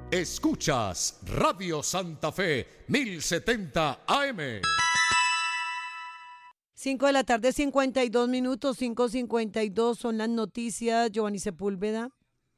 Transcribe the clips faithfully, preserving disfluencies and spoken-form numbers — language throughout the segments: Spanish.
Escuchas Radio Santa Fe mil setenta A M. cinco de la tarde, cincuenta y dos minutos, cinco cincuenta y dos son las noticias. Giovanni Sepúlveda.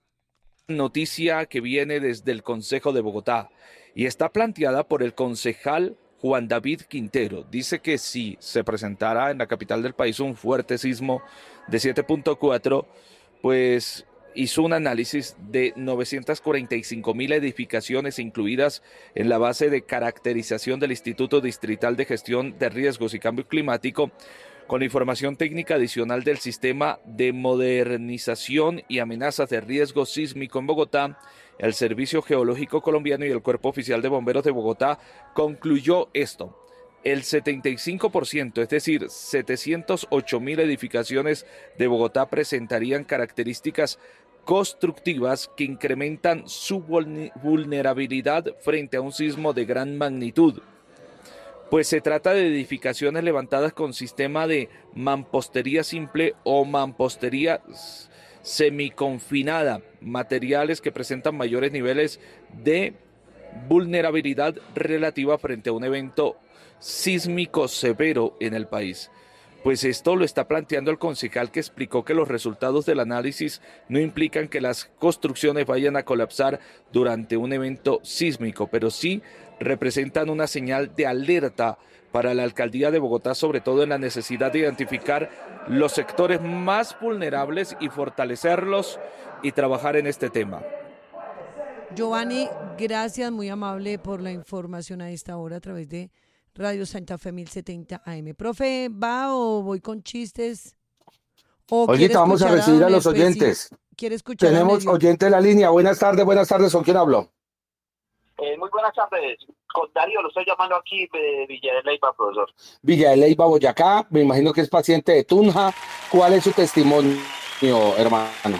Noticia que viene desde el Consejo de Bogotá y está planteada por el concejal Juan David Quintero. Dice que si se presentara en la capital del país un fuerte sismo de siete punto cuatro, pues hizo un análisis de novecientas cuarenta y cinco mil edificaciones incluidas en la base de caracterización del Instituto Distrital de Gestión de Riesgos y Cambio Climático, con información técnica adicional del Sistema de Modernización y Amenazas de Riesgo Sísmico en Bogotá. El Servicio Geológico Colombiano y el Cuerpo Oficial de Bomberos de Bogotá concluyó esto. El setenta y cinco por ciento, es decir, setecientas ocho mil edificaciones de Bogotá presentarían características constructivas que incrementan su vulnerabilidad frente a un sismo de gran magnitud. Pues se trata de edificaciones levantadas con sistema de mampostería simple o mampostería semiconfinada, materiales que presentan mayores niveles de vulnerabilidad relativa frente a un evento sísmico severo en el país. Pues esto lo está planteando el concejal, que explicó que los resultados del análisis no implican que las construcciones vayan a colapsar durante un evento sísmico, pero sí representan una señal de alerta para la alcaldía de Bogotá, sobre todo en la necesidad de identificar los sectores más vulnerables y fortalecerlos y trabajar en este tema. Giovanni, gracias, muy amable por la información a esta hora a través de Radio Santa Fe mil setenta A M. Profe, ¿va o voy con chistes? Ahorita vamos a recibir a, a los oyentes. ¿Quiere escuchar? Tenemos oyente en la línea. Buenas tardes, buenas tardes. ¿Con quién hablo? Eh, muy buenas tardes. Con Darío, lo estoy llamando aquí de Villa de Leyva, profesor. Villa de Leyva, Boyacá. Me imagino que es paciente de Tunja. ¿Cuál es su testimonio, hermano?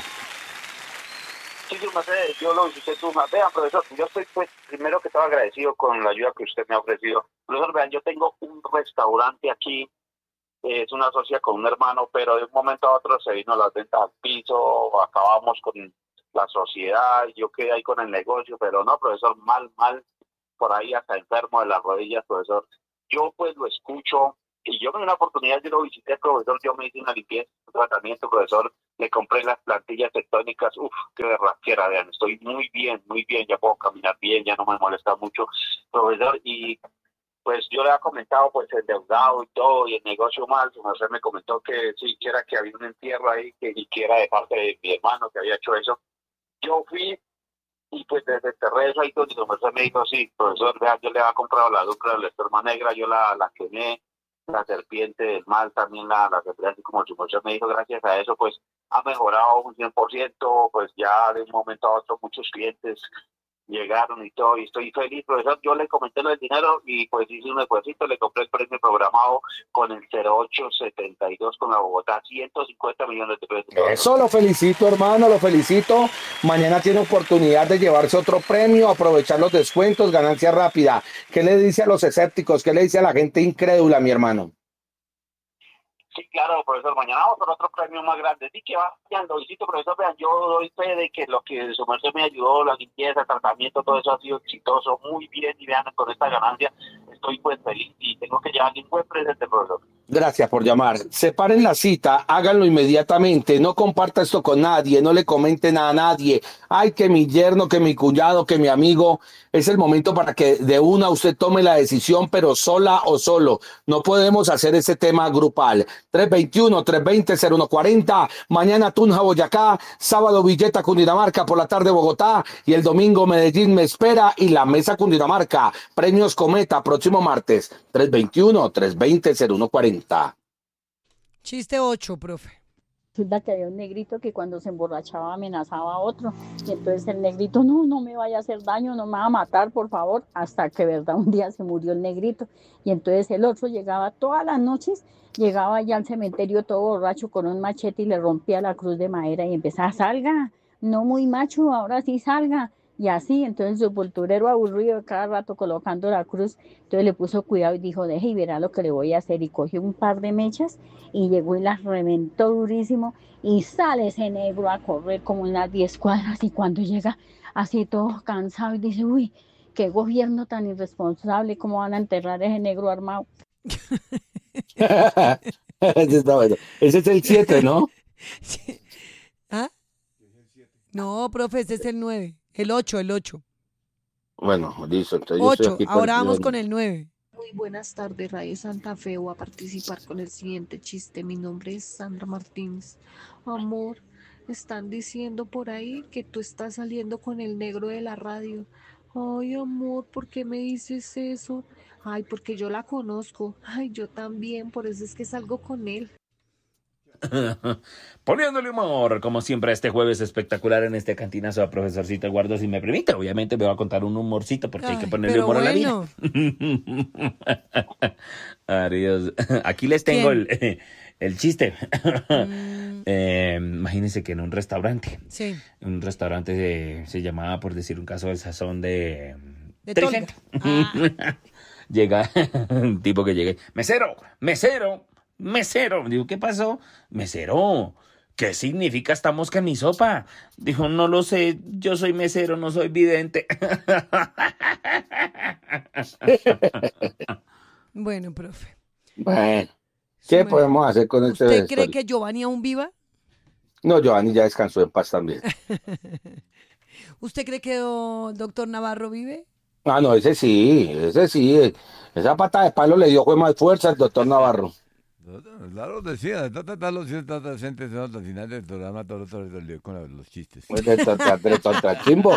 Sí, yo, me sé, yo lo visité Tunja. Vean, profesor, yo estoy pues primero que todo agradecido con la ayuda que usted me ha ofrecido. Profesor, vean, yo tengo un restaurante aquí. Eh, es una socia con un hermano, pero de un momento a otro se vino las ventas al piso, acabamos con la sociedad, yo quedé ahí con el negocio, pero no, profesor, mal, mal, por ahí hasta enfermo de las rodillas, profesor. Yo pues lo escucho y yo me di una oportunidad, yo lo visité, profesor, yo me hice una limpieza, un tratamiento, profesor, le compré las plantillas tectónicas, uff, qué berraquera, vean, estoy muy bien, muy bien, ya puedo caminar bien, ya no me molesta mucho, profesor, y pues yo le había comentado pues endeudado y todo, y el negocio mal, su merced me comentó que sí, que era que había un entierro ahí, que ni que era de parte de mi hermano que había hecho eso. Yo fui y pues desenterré eso ahí, donde su merced me dijo, sí, profesor, vean, yo le había comprado la dupla de la esperma negra, yo la, la quemé, la serpiente del mal también la, la quemé, así como su merced me dijo, gracias a eso pues ha mejorado un cien por ciento, pues ya de un momento a otro muchos clientes llegaron y todo, y estoy feliz, profesor. Yo le comenté lo del dinero y pues hice un esfuerzo, le compré el premio programado con el cero ocho setenta y dos con la Bogotá, ciento cincuenta millones de pesos. Eso, lo felicito, hermano, lo felicito. Mañana tiene oportunidad de llevarse otro premio, aprovechar los descuentos, ganancia rápida. ¿Qué le dice a los escépticos? ¿Qué le dice a la gente incrédula, mi hermano? Sí, claro, profesor, mañana vamos por otro premio más grande. Sí, que vayan, lo visito, profesor, vean, yo doy fe de que lo que su merced me ayudó, la limpieza, el tratamiento, todo eso ha sido exitoso, muy bien, y vean, con esta ganancia estoy pues feliz y tengo que llevarle un buen presente, profesor. Gracias por llamar. Separen la cita, háganlo inmediatamente, no comparta esto con nadie, no le comenten a nadie. Ay, que mi yerno, que mi cuñado, que mi amigo. Es el momento para que de una usted tome la decisión, pero sola o solo. No podemos hacer ese tema grupal. tres veintiuno, tres veinte, cero uno cuarenta. Mañana Tunja, Boyacá. Sábado Villeta, Cundinamarca. Por la tarde Bogotá. Y el domingo Medellín me espera. Y la mesa Cundinamarca. Premios Cometa, próximo martes. tres veintiuno, tres veinte, cero uno cuarenta. Chiste ocho, profe. Resulta que había un negrito que cuando se emborrachaba amenazaba a otro, y entonces el negrito, no, no me vaya a hacer daño, no me va a matar, por favor, hasta que, verdad, un día se murió el negrito, y entonces el otro llegaba todas las noches, llegaba ya al cementerio todo borracho con un machete y le rompía la cruz de madera y empezaba, salga, no muy macho, ahora sí salga, Y así, entonces el sepulturero aburrido cada rato colocando la cruz, entonces le puso cuidado y dijo, deje y verá lo que le voy a hacer. Y cogió un par de mechas y llegó y las reventó durísimo y sale ese negro a correr como unas diez cuadras y cuando llega así todo cansado y dice, uy, qué gobierno tan irresponsable, cómo van a enterrar a ese negro armado. Ese está bueno. Ese es el siete, ¿no? Sí. ¿Ah? No, profe, ese es el nueve. El ocho, el ocho. Bueno, listo. Entonces yo estoy ocho, aquí ahora vamos perdido. con el nueve. Muy buenas tardes, Radio Santa Fe. Voy a participar con el siguiente chiste. Mi nombre es Sandra Martínez. Amor, están diciendo por ahí que tú estás saliendo con el negro de la radio. Ay, amor, ¿por qué me dices eso? Ay, porque yo la conozco. Ay, yo también, por eso es que salgo con él. Poniéndole humor, como siempre, este jueves espectacular en este cantinazo a profesorcito Eduardo, si me permite. Obviamente me va a contar un humorcito porque Ay, hay que ponerle pero humor bueno. a la vida. Adiós. Aquí les tengo ¿Quién? el, el chiste. Mm, Eh, imagínense que en un restaurante, sí, un restaurante se, se llamaba, por decir un caso, el Sazón de... de Tolga. Trigente. Ah, Llega un tipo que llegue, mesero, mesero, mesero. Digo, ¿qué pasó? Mesero, ¿qué significa esta mosca en mi sopa? Dijo, no lo sé, yo soy mesero, no soy vidente. bueno, profe. Bueno, ¿qué Bueno, podemos hacer con este ¿usted cree historia? que Giovanni aún viva? No, Giovanni ya descansó en paz también. ¿Usted cree que do- doctor Navarro vive? Ah, no, ese sí, ese sí. Esa pata de palo le dio fue más fuerza al doctor Navarro. Claro, decía, está tratando si está presente al final del programa todo todo el lío con los chistes. Pues de contra, de contrachimbo.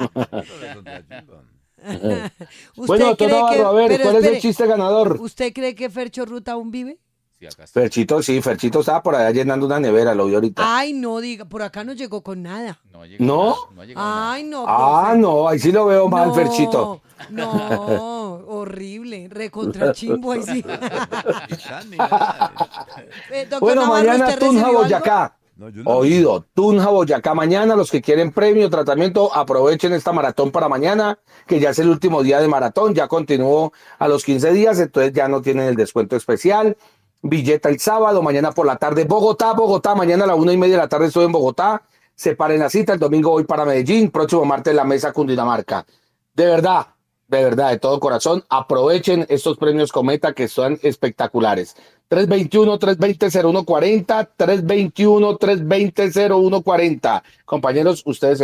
¿Usted Bueno, doctor cree Navarro, que, a ver, pero ¿cuál es el espere, chiste ganador? ¿usted cree que Fercho Ruta aún vive? Sí, acá está. Ferchito, sí, Ferchito estaba por allá llenando una nevera, lo vi ahorita. Ay, no diga, por acá no llegó con nada. No ha llegado ¿No? nada, no ha llegado nada. Ay, no, Ah, profe. no, ahí sí lo veo mal, No, Ferchito. no, horrible, recontra chimbo ahí sí. Ni tan ni nada. Eh, doctor Bueno, Navarro, mañana ¿usted Tunja, recibió algo? Boyacá. No, yo no. Oído, Tunja, Boyacá. Mañana, los que quieren premio, tratamiento, aprovechen esta maratón para mañana, que ya es el último día de maratón, ya continuó a los quince días, entonces ya no tienen el descuento especial. Villeta el sábado, mañana por la tarde, Bogotá, Bogotá, mañana a la una y media de la tarde estoy en Bogotá. Separen la cita, el domingo voy para Medellín, próximo martes la mesa Cundinamarca. De verdad, de verdad, de todo corazón, aprovechen estos premios Cometa que son espectaculares. tres veintiuno, tres veinte, cero uno cuarenta, tres veintiuno, tres veinte, cero uno cuarenta. Compañeros, ustedes